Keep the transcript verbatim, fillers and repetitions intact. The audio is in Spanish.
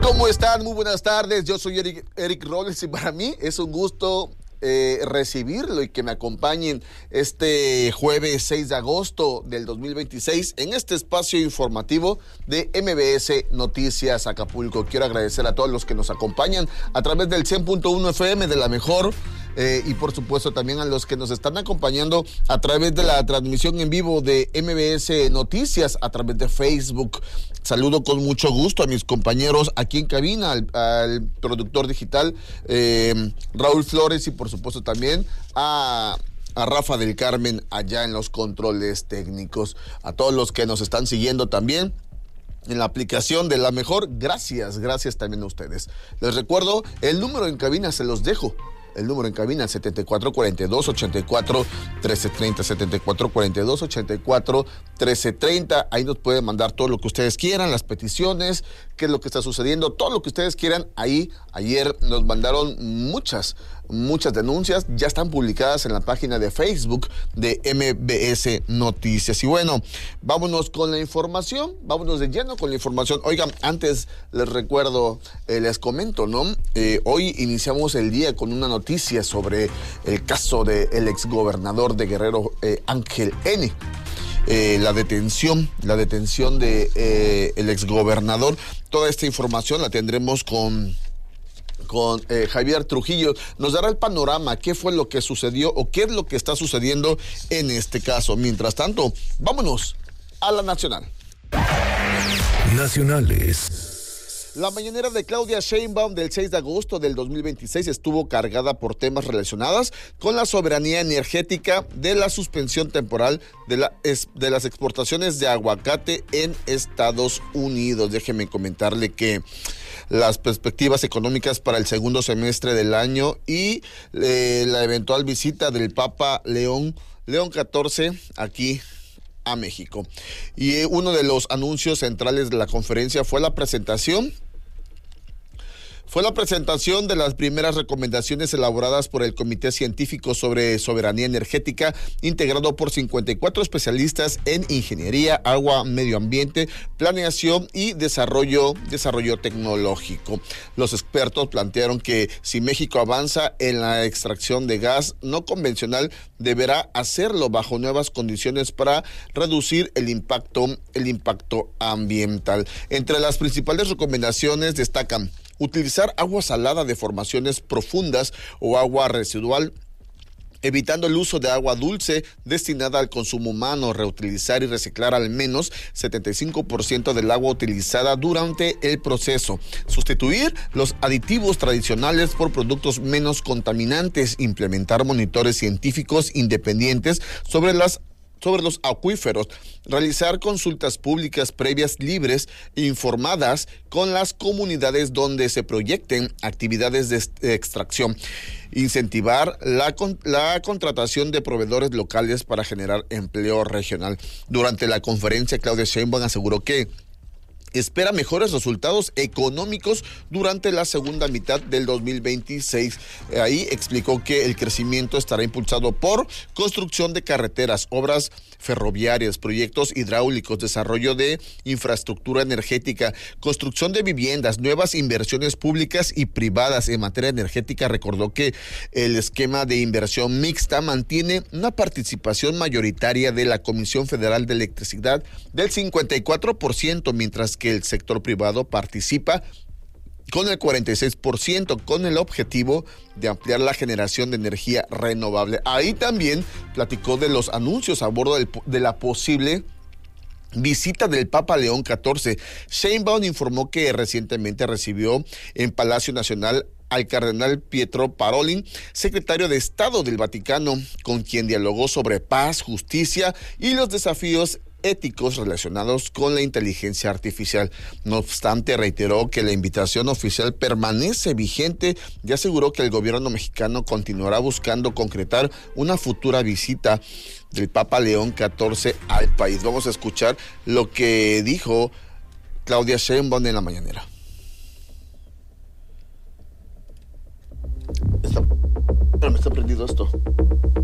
¿Cómo están? Muy buenas tardes. Yo soy Eric, Eric Robles y para mí es un gusto eh, recibirlo y que me acompañen este jueves seis de agosto del dos mil veintiséis en este espacio informativo de M B S Noticias Acapulco. Quiero agradecer a todos los que nos acompañan a través del cien punto uno F M de La Mejor. Eh, y por supuesto también a los que nos están acompañando a través de la transmisión en vivo de M B S Noticias a través de Facebook. Saludo con mucho gusto a mis compañeros aquí en cabina, al, al productor digital eh, Raúl Flores y por supuesto también a... a Rafa del Carmen allá en los controles técnicos, a todos los que nos están siguiendo también en la aplicación de La Mejor. Gracias, gracias también a ustedes. Les recuerdo, el número en cabina se los dejo. El número en cabina setenta y cuatro cuarenta y dos ochenta y cuatro trece treinta, setenta y cuatro cuarenta y dos ochenta y cuatro trece treinta. Ahí nos pueden mandar todo lo que ustedes quieran, las peticiones, qué es lo que está sucediendo, todo lo que ustedes quieran. Ahí ayer nos mandaron muchas, muchas denuncias, ya están publicadas en la página de Facebook de M B S Noticias. Y bueno, vámonos con la información, vámonos de lleno con la información. Oigan, antes les recuerdo, eh, les comento, ¿no? Eh, hoy iniciamos el día con una noticia sobre el caso del exgobernador de Guerrero, eh, Ángel N. Eh, la detención, la detención de eh, el exgobernador. Toda esta información la tendremos con con eh, Javier Trujillo. Nos dará el panorama, qué fue lo que sucedió o qué es lo que está sucediendo en este caso. Mientras tanto, vámonos a la nacional. Nacionales. La mañanera de Claudia Sheinbaum del seis de agosto del dos mil veintiséis estuvo cargada por temas relacionados con la soberanía energética, de la suspensión temporal de, la, es, de las exportaciones de aguacate en Estados Unidos. Déjeme comentarle que las perspectivas económicas para el segundo semestre del año y eh, la eventual visita del Papa León, León catorce aquí a México. Y uno de los anuncios centrales de la conferencia fue la presentación Fue la presentación de las primeras recomendaciones elaboradas por el Comité Científico sobre Soberanía Energética, integrado por cincuenta y cuatro especialistas en ingeniería, agua, medio ambiente, planeación y desarrollo, desarrollo tecnológico. Los expertos plantearon que si México avanza en la extracción de gas no convencional, deberá hacerlo bajo nuevas condiciones para reducir el impacto, el impacto ambiental. Entre las principales recomendaciones destacan utilizar agua salada de formaciones profundas o agua residual, evitando el uso de agua dulce destinada al consumo humano, reutilizar y reciclar al menos setenta y cinco por ciento del agua utilizada durante el proceso, sustituir los aditivos tradicionales por productos menos contaminantes, implementar monitores científicos independientes sobre las sobre los acuíferos, realizar consultas públicas previas libres e informadas con las comunidades donde se proyecten actividades de extracción, incentivar la, la contratación de proveedores locales para generar empleo regional. Durante la conferencia, Claudia Sheinbaum aseguró que espera mejores resultados económicos durante la segunda mitad del dos mil veintiséis. Ahí explicó que el crecimiento estará impulsado por construcción de carreteras, obras ferroviarias, proyectos hidráulicos, desarrollo de infraestructura energética, construcción de viviendas, nuevas inversiones públicas y privadas en materia energética. Recordó que el esquema de inversión mixta mantiene una participación mayoritaria de la Comisión Federal de Electricidad del cincuenta y cuatro por ciento, mientras que el sector privado participa con el cuarenta y seis por ciento, con el objetivo de ampliar la generación de energía renovable. Ahí también platicó de los anuncios a bordo del, de la posible visita del Papa León catorce. Sheinbaum informó que recientemente recibió en Palacio Nacional al cardenal Pietro Parolin, secretario de Estado del Vaticano, con quien dialogó sobre paz, justicia y los desafíos éticos relacionados con la inteligencia artificial. No obstante, reiteró que la invitación oficial permanece vigente y aseguró que el gobierno mexicano continuará buscando concretar una futura visita del Papa León catorce al país. Vamos a escuchar lo que dijo Claudia Sheinbaum en la mañanera. Está, me está prendido esto.